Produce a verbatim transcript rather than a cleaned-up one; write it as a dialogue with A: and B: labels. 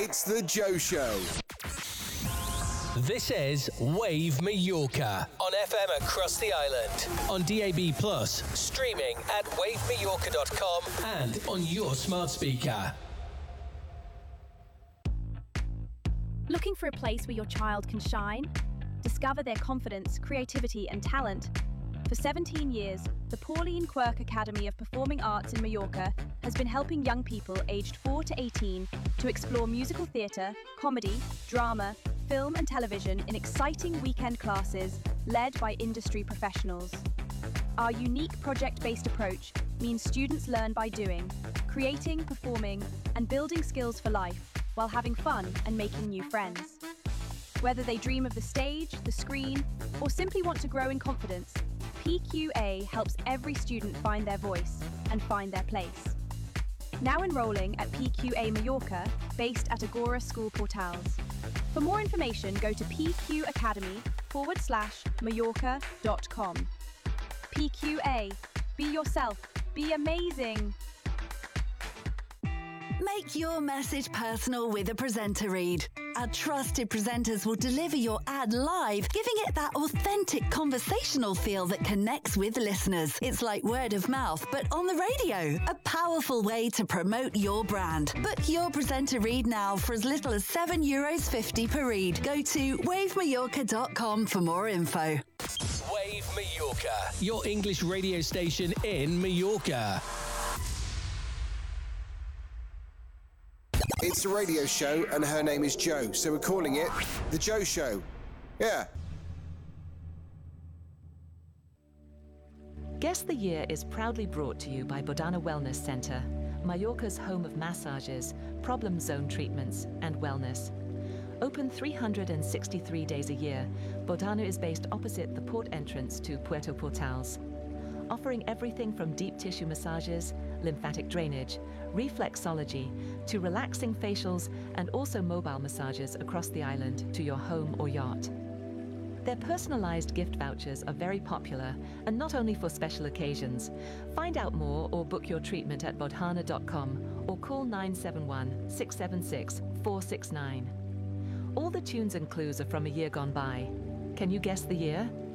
A: It's The Joe Show.
B: This is Wave Mallorca on F M across the island, on D A B plus, streaming at wave mallorca dot com and on your smart speaker.
C: Looking for a place where your child can shine? Discover their confidence, creativity and talent? For seventeen years, the Pauline Quirk Academy of Performing Arts in Mallorca has been helping young people aged four to eighteen to explore musical theatre, comedy, drama, film and television in exciting weekend classes led by industry professionals. Our unique project-based approach means students learn by doing, creating, performing, and building skills for life while having fun and making new friends. Whether they dream of the stage, the screen, or simply want to grow in confidence, P Q A helps every student find their voice and find their place. Now enrolling at P Q A Mallorca, based at Agora School Portals. For more information, go to pqacademy forward slash Mallorca dot com. P Q A. Be yourself. Be amazing.
D: Make your message personal with a presenter read. Our trusted presenters will deliver your ad live, giving it that authentic conversational feel that connects with listeners. It's like word of mouth, but on the radio. A powerful way to promote your brand. Book your presenter read now for as little as seven euros fifty per read. Go to wave mallorca dot com for more info.
B: Wave Mallorca, your English radio station in Mallorca.
A: It's a radio show and her name is Joe, so we're calling it The Joe Show. Yeah.
E: Guess the Year is proudly brought to you by Bodana Wellness Centre, Mallorca's home of massages, problem zone treatments and wellness. Open three hundred sixty-three days a year, Bodana is based opposite the port entrance to Puerto Portals, offering everything from deep tissue massages, lymphatic drainage, reflexology, to relaxing facials and also mobile massages across the island to your home or yacht. Their personalised gift vouchers are very popular and not only for special occasions. Find out more or book your treatment at bodhana dot com or call nine seven one, six seven six, four six nine. All the tunes and clues are from a year gone by. Can you guess the year?